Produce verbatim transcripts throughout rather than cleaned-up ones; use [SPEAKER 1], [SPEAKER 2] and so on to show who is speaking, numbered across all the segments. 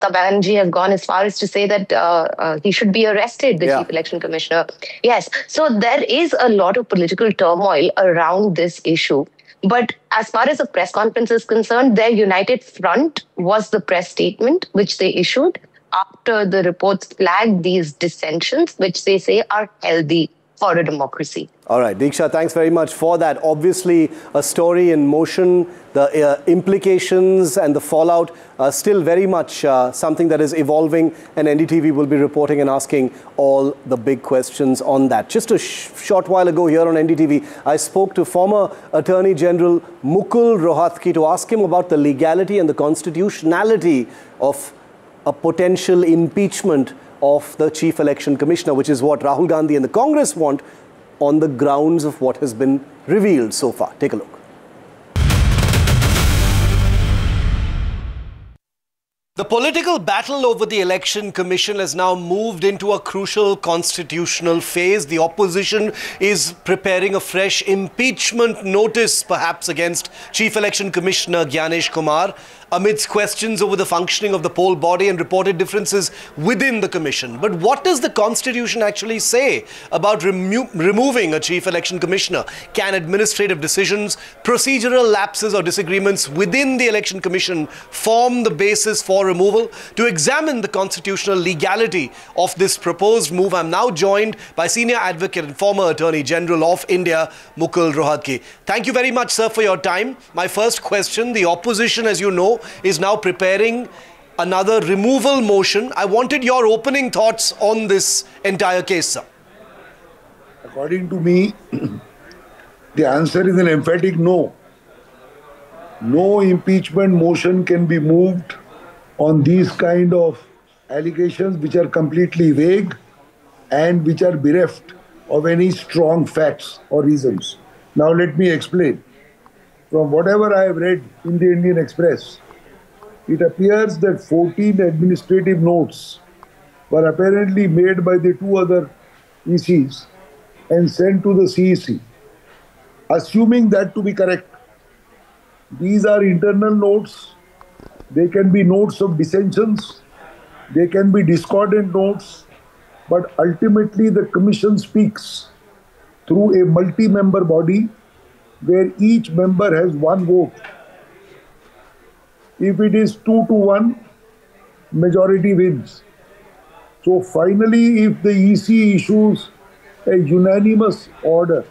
[SPEAKER 1] Banerjee has gone as far as to say that uh, uh, he should be arrested, the yeah. Chief Election Commissioner. Yes. So there is a lot of political turmoil around this issue. But as far as the press conference is concerned, their united front was the press statement which they issued after the reports flagged these dissensions, which they say are healthy for a democracy.
[SPEAKER 2] All right, Diksha, thanks very much for that. Obviously, a story in motion, the uh, implications and the fallout are still very much uh, something that is evolving, and N D T V will be reporting and asking all the big questions on that. Just a sh short while ago here on N D T V, I spoke to former Attorney General Mukul Rohatgi to ask him about the legality and the constitutionality of a potential impeachment of the Chief Election Commissioner, which is what Rahul Gandhi and the Congress want on the grounds of what has been revealed so far. Take a look. The political battle over the Election Commission has now moved into a crucial constitutional phase. The opposition is preparing a fresh impeachment notice, perhaps against Chief Election Commissioner Gyanesh Kumar, amidst questions over the functioning of the poll body and reported differences within the commission. But what does the Constitution actually say about remo removing a Chief Election Commissioner? Can administrative decisions, procedural lapses or disagreements within the Election Commission form the basis for removal? To examine the constitutional legality of this proposed move, I'm now joined by Senior Advocate and former Attorney General of India, Mukul Rohatgi. Thank you very much, sir, for your time. My first question, the opposition, as you know, is now preparing another removal motion. I wanted your opening thoughts on this entire case, sir.
[SPEAKER 3] According to me, the answer is an emphatic no. No impeachment motion can be moved on these kind of allegations which are completely vague and which are bereft of any strong facts or reasons. Now let me explain. From whatever I have read in the Indian Express, it appears that fourteen administrative notes were apparently made by the two other E Cs and sent to the C E C. Assuming that to be correct, these are internal notes. They can be notes of dissensions. They can be discordant notes. But ultimately, the Commission speaks through a multi-member body where each member has one vote. If it is two to one, majority wins. So finally, if the E C issues a unanimous order,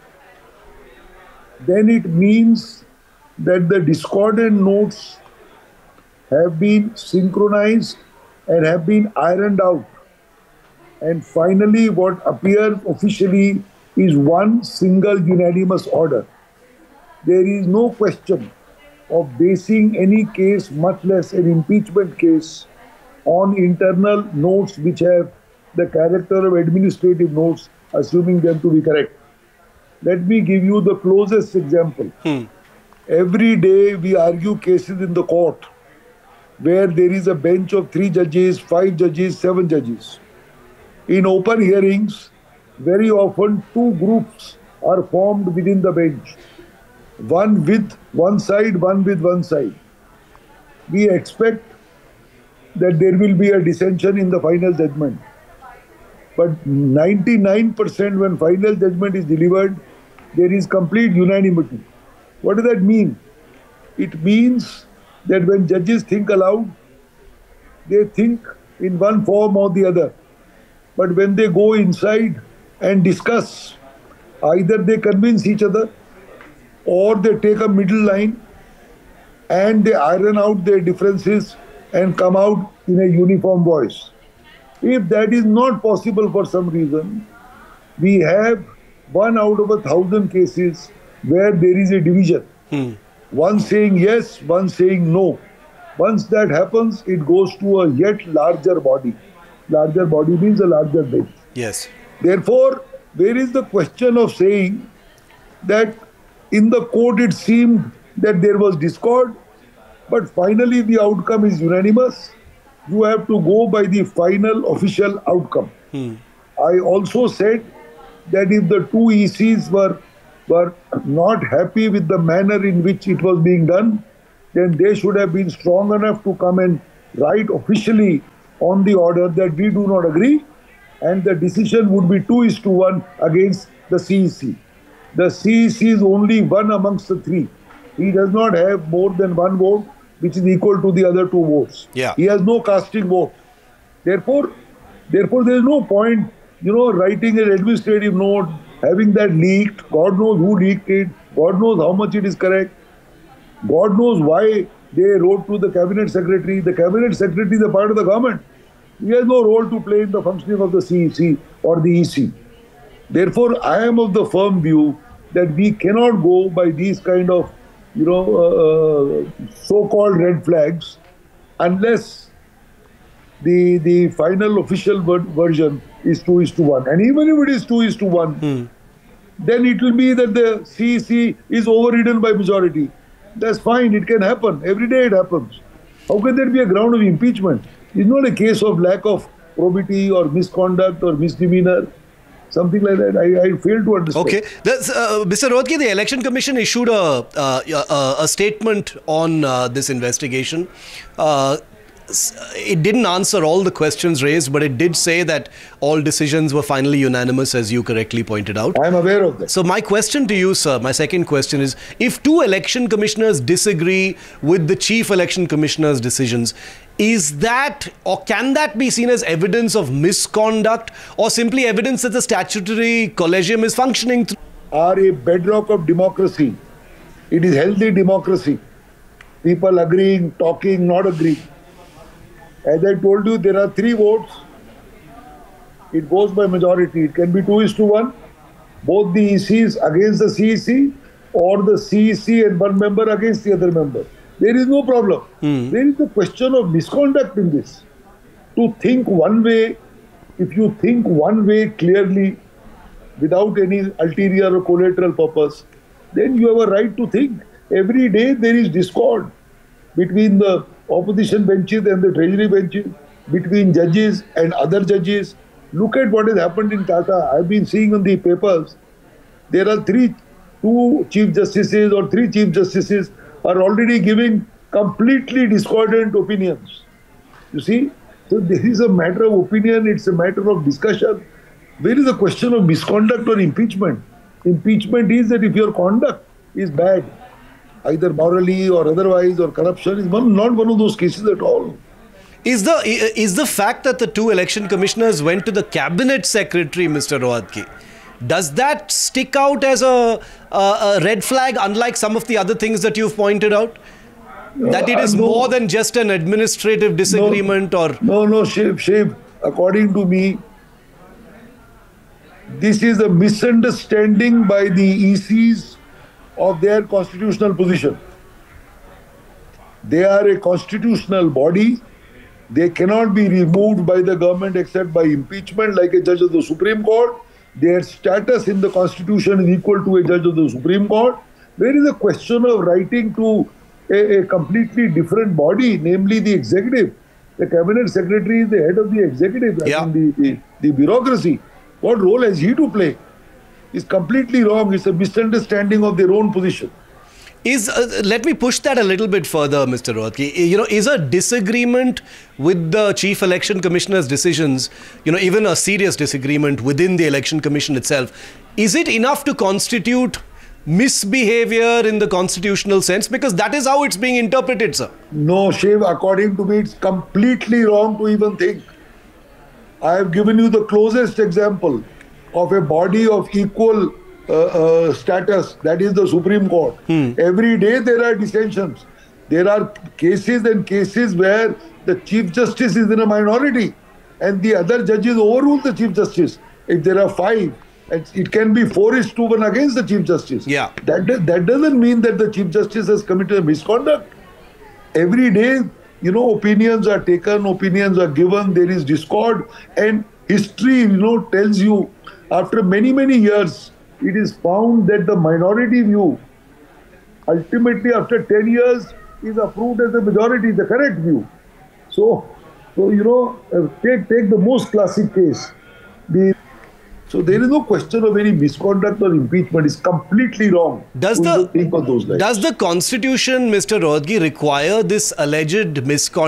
[SPEAKER 3] then it means that the discordant notes have been synchronized and have been ironed out. And finally, what appears officially is one single unanimous order. There is no question of basing any case, much less an impeachment case, on internal notes which have the character of administrative notes, assuming them to be correct. Let me give you the closest example. Hmm. Every day we argue cases in the court where there is a bench of three judges, five judges, seven judges. In open hearings, very often two groups are formed within the bench. One with one side, one with one side. We expect that there will be a dissension in the final judgment. But ninety-nine percent when final judgment is delivered, there is complete unanimity. What does that mean? It means that when judges think aloud, they think in one form or the other. But when they go inside and discuss, either they convince each other or they take a middle line and they iron out their differences and come out in a uniform voice. If that is not possible for some reason, we have one out of a thousand cases where there is a division. Hmm. One saying yes, one saying no. Once that happens, it goes to a yet larger body. Larger body means a larger bench.
[SPEAKER 2] Yes.
[SPEAKER 3] Therefore, there is the question of saying that in the court it seemed that there was discord, but finally the outcome is unanimous. You have to go by the final official outcome. Hmm. I also said that if the two E Cs were, were not happy with the manner in which it was being done, then they should have been strong enough to come and write officially on the order that we do not agree, and the decision would be two is to one against the C E C. The C E C is only one amongst the three. He does not have more than one vote, which is equal to the other two votes.
[SPEAKER 2] Yeah.
[SPEAKER 3] He has no casting vote. Therefore, therefore, there is no point, you know, writing an administrative note, having that leaked. God knows who leaked it. God knows how much it is correct. God knows why they wrote to the cabinet secretary. The cabinet secretary is a part of the government. He has no role to play in the functioning of the C E C or the E C. Therefore, I am of the firm view that we cannot go by these kind of, you know, uh, so-called red flags unless the the final official ver- version is two is to one. And even if it is two is to one, hmm. then it will be that the C E C is overridden by majority. That's fine. It can happen. Every day it happens. How can there be a ground of impeachment? It's not a case of lack of probity or misconduct or misdemeanor. Something like that. I, I fail to understand.
[SPEAKER 2] Okay. Uh, Mister Rohatgi, the Election Commission issued a, uh, a, a statement on uh, this investigation. Uh, it didn't answer all the questions raised, but it did say that all decisions were finally unanimous, as you correctly pointed out.
[SPEAKER 3] I am aware of that.
[SPEAKER 2] So my question to you, sir, my second question is, if two election commissioners disagree with the chief election commissioner's decisions, is that or can that be seen as evidence of misconduct or simply evidence that the statutory collegium is functioning? Th-
[SPEAKER 3] are a bedrock of democracy. It is healthy democracy. People agreeing, talking, not agreeing. As I told you, there are three votes. It goes by majority. It can be two is to one. Both the E Cs against the C E C or the C E C and one member against the other member. There is no problem. Hmm. There is a question of misconduct in this. To think one way, if you think one way clearly, without any ulterior or collateral purpose, then you have a right to think. Every day there is discord between the opposition benches and the treasury benches, between judges and other judges. Look at what has happened in Tata. I've been seeing on the papers, there are three, two chief justices or three chief justices are already giving completely discordant opinions. You see? So this is a matter of opinion, it's a matter of discussion. Where is the question of misconduct or impeachment? Impeachment is that if your conduct is bad, either morally or otherwise, or corruption, is one, not one of those cases at all.
[SPEAKER 2] Is the is the fact that the two election commissioners went to the cabinet secretary, Mister Rohatgi, does that stick out as a, a, a red flag, unlike some of the other things that you've pointed out? No, that it is no, more than just an administrative disagreement
[SPEAKER 3] no,
[SPEAKER 2] or...
[SPEAKER 3] No, no, Shiv, Shiv, according to me, this is a misunderstanding by the E Cs of their constitutional position. They are a constitutional body. They cannot be removed by the government except by impeachment, like a judge of the Supreme Court. Their status in the constitution is equal to a judge of the Supreme Court. There is a question of writing to a, a completely different body, namely the executive. The cabinet secretary is the head of the executive,
[SPEAKER 2] yeah.
[SPEAKER 3] I mean the, the, the bureaucracy. What role has he to play? It's completely wrong. It's a misunderstanding of their own position.
[SPEAKER 2] Is uh, let me push that a little bit further, Mister Rohatgi. You know, is a disagreement with the Chief Election Commissioner's decisions, you know, even a serious disagreement within the Election Commission itself, is it enough to constitute misbehavior in the constitutional sense? Because that is how it's being interpreted, sir.
[SPEAKER 3] No, Shiv, according to me, it's completely wrong to even think. I have given you the closest example of a body of equal uh, uh, status, that is the Supreme Court. Hmm. Every day there are dissensions. There are cases and cases where the Chief Justice is in a minority and the other judges overrule the Chief Justice. If there are five, it can be four is to one against the Chief Justice.
[SPEAKER 2] Yeah.
[SPEAKER 3] That, that doesn't mean that the Chief Justice has committed a misconduct. Every day, you know, opinions are taken, opinions are given, there is discord, and history, you know, tells you after many, many years, it is found that the minority view, ultimately after ten years, is approved as the majority, the correct view. So, so you know, take, take the most classic case. The, so there is no question of any misconduct or impeachment. It's completely wrong.
[SPEAKER 2] Does
[SPEAKER 3] to
[SPEAKER 2] the
[SPEAKER 3] think of those lines.
[SPEAKER 2] Does the Constitution, Mister Rohatgi, require this alleged misconduct